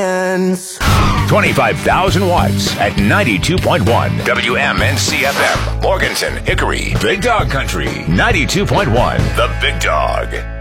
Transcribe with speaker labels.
Speaker 1: hands.
Speaker 2: 25,000 watts at 92.1 WMNC FM. Morganton, Hickory, Big Dog Country, 92.1 The Big Dog.